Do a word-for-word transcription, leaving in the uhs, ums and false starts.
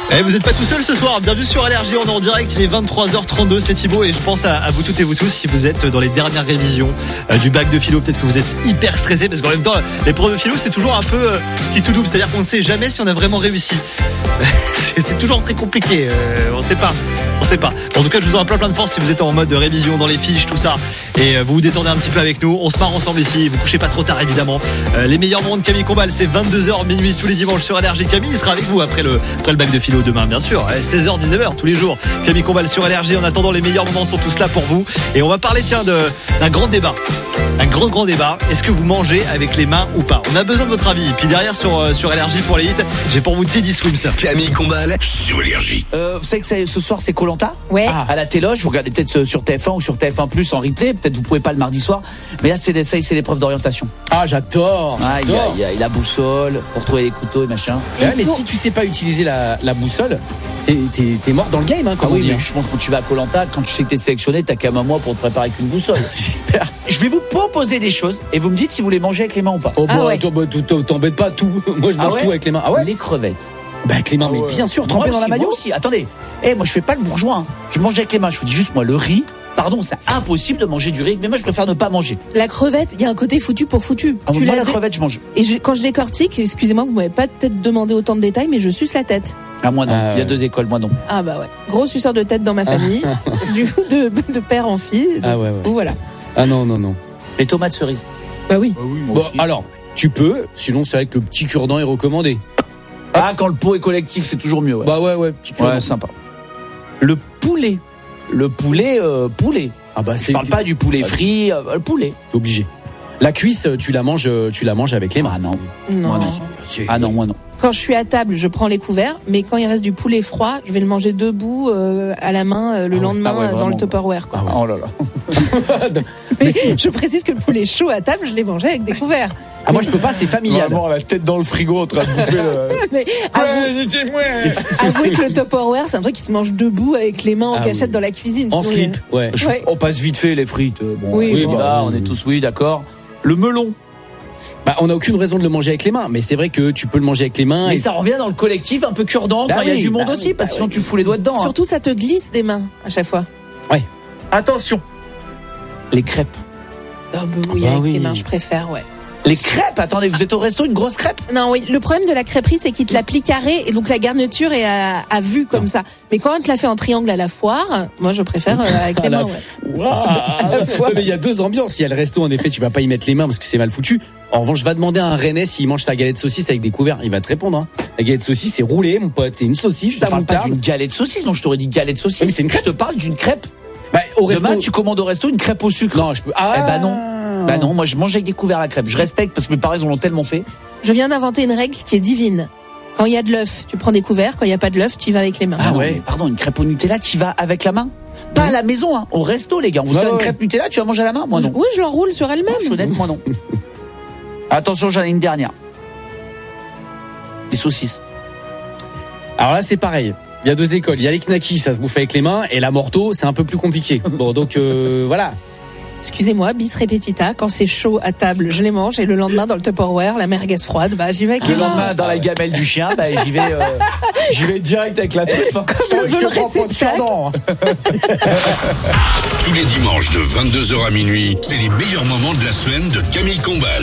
Eh, vous n'êtes pas tout seul ce soir, bienvenue sur Allergie, on est en direct, il est vingt-trois heures trente-deux, c'est Thibaut et je pense à, à vous toutes et vous tous si vous êtes dans les dernières révisions euh, du bac de philo, peut-être que vous êtes hyper stressés parce qu'en même temps les profs de philo c'est toujours un peu euh, qui tout double, c'est-à-dire qu'on ne sait jamais si on a vraiment réussi. c'est, c'est toujours très compliqué, euh, on ne sait pas. On sait pas. En tout cas, je vous en plein plein de force si vous êtes en mode révision dans les fiches, tout ça. Et vous vous détendez un petit peu avec nous. On se marre ensemble ici. Vous couchez pas trop tard, évidemment. Euh, les meilleurs moments de Camille Combal, c'est vingt-deux heures minuit tous les dimanches sur Allergie. Camille, il sera avec vous après le, après le bac de philo demain, bien sûr. seize heures, dix-neuf heures tous les jours. Camille Combal sur Allergie. En attendant, les meilleurs moments sont tous là pour vous. Et on va parler, tiens, de, d'un grand débat. Un grand, grand débat. Est-ce que vous mangez avec les mains ou pas? On a besoin de votre avis. Et puis derrière, sur, sur Allergie pour les hits, j'ai pour vous Teddy Swims. Camille Combal sur Allergie. Euh, vous savez que c'est, ce soir, c'est Koh-Lanta? Ouais. Ah, à la téloge, vous regardez peut-être sur T F un ou sur T F un plus en replay. Peut-être vous pouvez pas le mardi soir. Mais là, c'est, ça, c'est l'épreuve d'orientation. Ah, j'adore, Ah, il y a, j'adore. il y a la boussole, faut retrouver les couteaux et machin. Ouais, Et mais sur- si tu sais pas utiliser la, la boussole, t'es, t'es, t'es mort dans le game, hein, Ah comme on oui, dit. mais je pense que quand tu vas à Koh-Lanta, quand tu sais que t'es sélectionné, t'as qu'à un mois pour te préparer avec une boussole. J'espère. Je vais vous proposer des choses et vous me dites si vous les mangez avec les mains ou pas. Oh, bah, Ah ouais. toi, bah, t- t- t'embête pas tout. Moi, je mange Ah ouais tout avec les mains. Ah ouais? Les crevettes. Bah, avec les mains, mais bien sûr, trempé Moi dans la aussi, maillot. moi aussi. Attendez, eh, moi je fais pas le bourgeois. Hein. Je mange avec les mains. Je vous dis juste moi le riz. Pardon, c'est impossible de manger du riz. Mais moi je préfère ne pas manger. La crevette, il y a un côté foutu pour foutu. Ah, tu moi l'as la dé- crevette je mange. Et je- quand je décortique, excusez-moi, vous m'avez pas peut-être demandé autant de détails, mais je suce la tête. Ah moi non. Ah, Il y a ouais. deux écoles, moi non. Ah bah ouais. Gros suceur de tête dans ma famille. du coup, de, de père en fille. Ah ouais, ouais. Donc, voilà. Ah non, non, non. Les tomates cerises. Bah oui. Bon, alors, tu peux, sinon c'est vrai que le petit cure-dent est recommandé. Ah quand le pot est collectif c'est toujours mieux. Ouais, Bah ouais, ouais, petit cure-dent. ouais sympa. Le poulet. Le poulet, euh, poulet. Ah bah Je c'est parle pas du poulet Ah, frit, euh, le poulet. t'es obligé. La cuisse, tu la manges, tu la manges avec les mains. Ah non. Non. Moi, non. C'est- Ah non, moi non. Quand je suis à table, je prends les couverts, mais quand il reste du poulet froid, je vais le manger debout euh, à la main euh, le Ah ouais. lendemain Ah ouais, euh, dans vraiment. le Tupperware. Quoi. Ah ouais. Oh là là. Mais je précise que le poulet chaud à table, je l'ai mangé avec des couverts. Ah moi je peux pas, c'est familial. la tête dans le frigo en train de bouffer le... Mais avou- avouez que le Tupperware, c'est un truc qui se mange debout avec les mains en Ah cachette oui. dans la cuisine. En sinon, il y a- slip, ouais. Je- Ouais. On passe vite fait les frites. Bon, Oui, oui, bon. voilà, bah, on oui, est oui. tous oui, d'accord. Le melon. Bah on a aucune raison de le manger avec les mains, mais c'est vrai que tu peux le manger avec les mains. Mais et... ça revient dans le collectif un peu cure-dent Bah quand il y a oui, du monde bah aussi, oui, parce que bah sinon oui. tu fous les doigts dedans. hein. Surtout, ça te glisse des mains à chaque fois. Attention. Les crêpes. Oh, bah oui, bah avec oui. les mains, je préfère, ouais. Les crêpes, attendez, vous êtes au resto, une grosse crêpe? Non, oui, le problème de la crêperie, c'est qu'il te la plie carré et donc la garniture est à, à vue comme ça. Mais quand on te la fait en triangle à la foire, moi je préfère euh, avec les Ah, la mains, ouais. foire. foire. Non, mais il y a deux ambiances. Il y a le resto, en effet, tu vas pas y mettre les mains parce que c'est mal foutu. En revanche, va demander à un Rennais s'il mange sa galette de saucisse avec des couverts. Il va te répondre. Hein. La galette de saucisse, c'est roulé, mon pote. C'est une saucisse, Je ta te parle pas moutarde. d'une galette de saucisse, non, je t'aurais dit galette de saucisse. Oui, mais c'est une crêpe. Je te parle d'une crêpe. Bah, au resto. Demain, tu commandes au resto une crêpe au sucre. Non, je peux. Ah, Eh bah non. Bah non, moi je mange avec des couverts à la crêpe. Je respecte parce que mes parents ils l'ont tellement fait. Je viens d'inventer une règle qui est divine. Quand il y a de l'œuf, tu prends des couverts. Quand il y a pas de l'œuf, tu y vas avec les mains. Ah Non, ouais. mais pardon, une crêpe au Nutella, tu y vas avec la main. Pas à la maison, hein, au resto, les gars. On vous Ouais, sert une ouais. crêpe Nutella, tu vas manger à la main? Moi non. Oui, je l'enroule sur elle-même. Je suis honnête, moi non. Attention, j'en ai une dernière. Les saucisses. Alors là, c'est pareil. Il y a deux écoles. Il y a les knackis, ça se bouffe avec les mains, et la morteau, c'est un peu plus compliqué. Bon, donc euh, voilà. Excusez-moi, bis repetita, quand c'est chaud à table, je les mange et le lendemain dans le Tupperware, la merguez froide, bah j'y vais avec Le les mains. lendemain, dans la gamelle du chien, bah, j'y vais, euh, j'y vais direct avec la truffe. hein. Comme le veut le réceptacle. Tous les dimanches de vingt-deux heures à minuit, c'est les meilleurs moments de la semaine de Camille Combal.